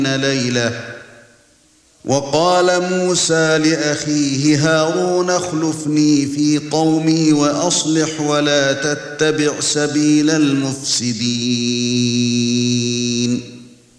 ليلة. وقال موسى لأخيه هارون اخلفني في قومي وأصلح ولا تتبع سبيل المفسدين